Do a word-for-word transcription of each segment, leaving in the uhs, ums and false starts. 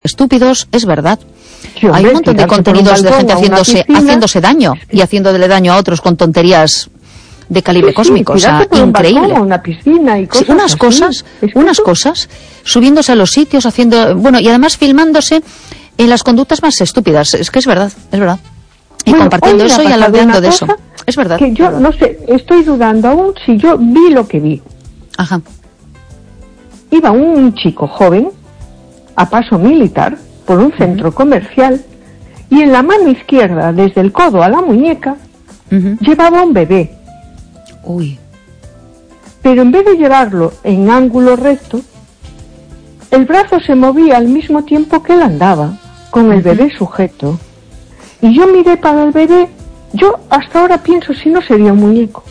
estúpidos, es verdad. Sí, hombre, hay un montón de contenidos de gente haciéndose, haciéndose daño y haciéndole daño a otros con tonterías de calibre sí, cósmico, sí, o sea, increíble. Balcón, una piscina y cosas sí, unas así. cosas, ¿Es unas eso? cosas, subiéndose a los sitios, haciendo, bueno, y además filmándose en las conductas más estúpidas. Es que es verdad, es verdad. Y bueno, compartiendo eso y alardeando de eso. Es verdad. Que yo verdad. no sé, estoy dudando aún si yo vi lo que vi. Ajá. Iba un chico joven a paso militar por un centro uh-huh. comercial y en la mano izquierda, desde el codo a la muñeca, uh-huh. llevaba un bebé. Uy. Pero en vez de llevarlo en ángulo recto, el brazo se movía al mismo tiempo que él andaba, con el uh-huh. bebé sujeto. Y yo miré para el bebé, yo hasta ahora pienso si no sería un muñeco.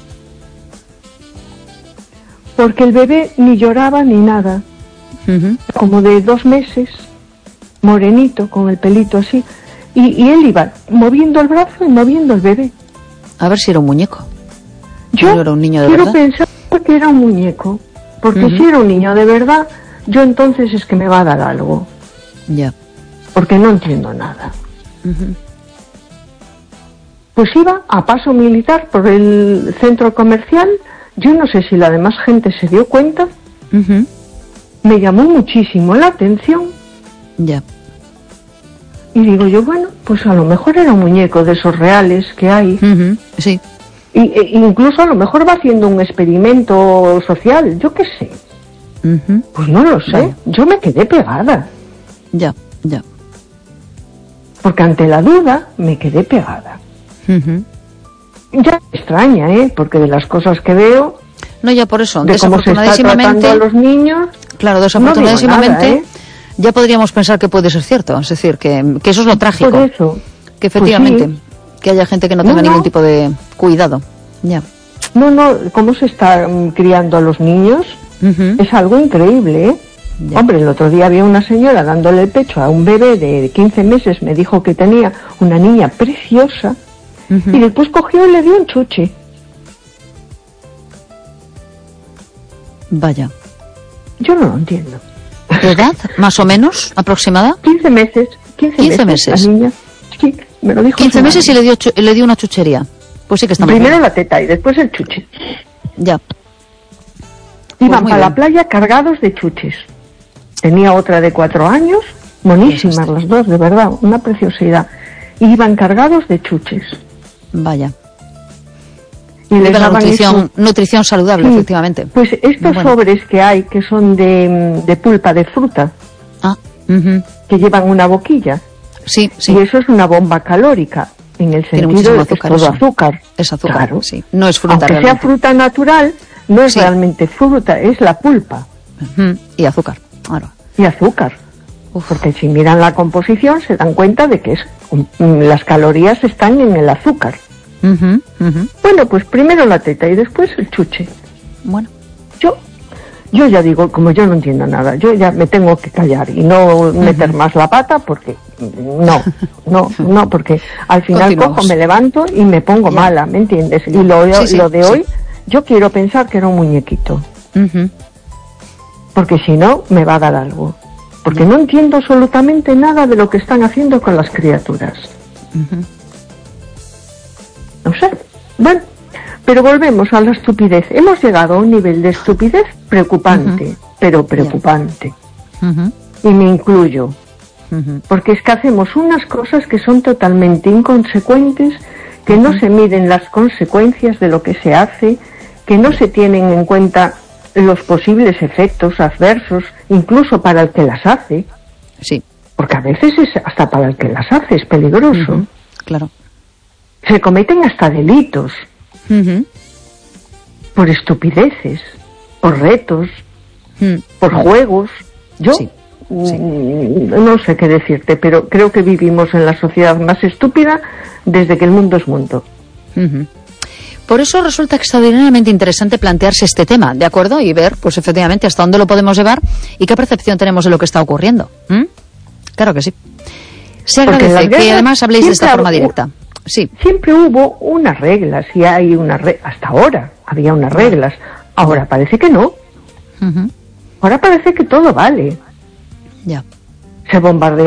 Porque el bebé ni lloraba ni nada. Uh-huh. Como de dos meses, morenito, con el pelito así. Y, y él iba moviendo el brazo y moviendo el bebé. A ver si era un muñeco. Yo no era un niño de quiero verdad. pensar que era un muñeco. Porque uh-huh. si era un niño de verdad, yo entonces es que me va a dar algo. Ya. Yeah. Porque no entiendo nada. Uh-huh. Pues iba a paso militar por el centro comercial. Yo no sé si la demás gente se dio cuenta. Uh-huh. Me llamó muchísimo la atención. Ya. Yeah. Y digo yo, bueno, pues a lo mejor era un muñeco de esos reales que hay. Uh-huh. Sí. Y, e, incluso a lo mejor va haciendo un experimento social, yo qué sé. Uh-huh. Pues no lo sé. Vale. Yo me quedé pegada. Ya, ya. Porque ante la duda me quedé pegada. Uh-huh. Ya me extraña, ¿eh? Porque de las cosas que veo... No, ya por eso. De cómo se está tratando a los niños... Claro, desafortunadamente... No digo nada, ¿eh? Ya podríamos pensar que puede ser cierto. Es decir, que, que eso es lo trágico. Por eso. Que efectivamente, pues sí. que haya gente que no tenga no, ningún no. tipo de cuidado. Ya. No, no, cómo se está um, criando a los niños uh-huh. es algo increíble, ¿eh? Ya. Hombre, el otro día había una señora dándole el pecho a un bebé de quince meses, me dijo que tenía una niña preciosa, uh-huh. y después cogió y le dio un chuche. Vaya. Yo no lo entiendo. ¿De edad, más o menos, aproximada? quince meses. quince meses. La niña. Sí, me lo dijo. quince meses y le dio, le dio una chuchería. Pues sí que está muy Primero bien. la teta y después el chuche. Ya. Iban pues para bien. la playa cargados de chuches. Tenía otra de cuatro años, monísimas las dos, de verdad, una preciosidad. Y iban cargados de chuches. Vaya. Y de les la daban nutrición, eso. nutrición saludable, sí, efectivamente. Pues estos bueno. sobres que hay, que son de, de pulpa de fruta, ah, uh-huh. que llevan una boquilla. Sí, sí. Y eso es una bomba calórica, en el sentido de que es todo eso. azúcar. Es azúcar, claro. sí. No es fruta Aunque realmente. sea fruta natural, no es sí. realmente fruta, es la pulpa. Uh-huh. Y azúcar, claro. Y azúcar. Uf. Porque si miran la composición se dan cuenta de que es las calorías están en el azúcar. Uh-huh, uh-huh. Bueno, pues primero la teta y después el chuche. Bueno. Yo yo ya digo, como yo no entiendo nada, yo ya me tengo que callar y no uh-huh. meter más la pata porque no, no, no, porque al final cojo, me levanto y me pongo yeah. mala, ¿me entiendes? Y lo, sí, sí, lo de sí. hoy, yo quiero pensar que era un muñequito. Uh-huh. Porque si no, me va a dar algo. Porque no entiendo absolutamente nada de lo que están haciendo con las criaturas. Uh-huh. No sé. Bueno, pero volvemos a la estupidez. Hemos llegado a un nivel de estupidez preocupante, uh-huh. pero preocupante. Uh-huh. Y me incluyo. Uh-huh. Porque es que hacemos unas cosas que son totalmente inconsecuentes, que uh-huh. no se miden las consecuencias de lo que se hace, que no se tienen en cuenta los posibles efectos adversos, incluso para el que las hace. Sí. Porque a veces es hasta para el que las hace, es peligroso. Uh-huh. Claro. Se cometen hasta delitos. Uh-huh. Por estupideces, por retos, uh-huh. por juegos. Yo sí. Sí. no sé qué decirte, pero creo que vivimos en la sociedad más estúpida desde que el mundo es mundo. Uh-huh. Por eso resulta extraordinariamente interesante plantearse este tema, ¿de acuerdo? Y ver, pues efectivamente, hasta dónde lo podemos llevar y qué percepción tenemos de lo que está ocurriendo. ¿Mm? Claro que sí. Se agradece que además habléis de esta forma directa. Sí. Siempre hubo unas reglas y hay unas reglas. Hasta ahora había unas reglas. Ahora parece que no. Uh-huh. Ahora parece que todo vale. Ya. Se bombardea